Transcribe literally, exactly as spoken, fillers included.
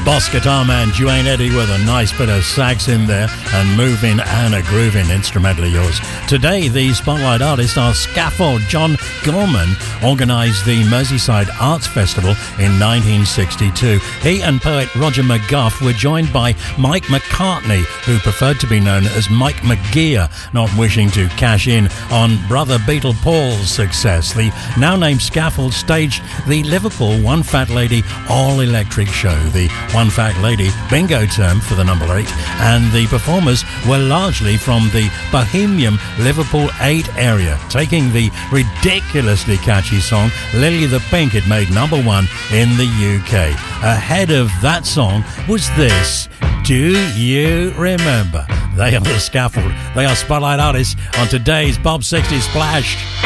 Boss guitar man Duane Eddy with a nice bit of sax in there and moving and a grooving instrumentally yours. Today the spotlight artists are Scaffold. John Gorman organised the Merseyside Arts Festival in nineteen sixty-two. He and poet Roger McGough were joined by Mike McCartney, who preferred to be known as Mike McGear, not wishing to cash in on brother Beatle Paul's success. The now named Scaffold staged the Liverpool One Fat Lady all-electric show, the One Fat Lady bingo term for the number eight, and the performers were largely from the Bohemian Liverpool eight area, taking the ridiculously catchy song Lily the Pink. It made number one in the U K. Ahead of that song was this, Do You Remember? They are the Scaffold. They are spotlight artists on today's Bob sixty Splash.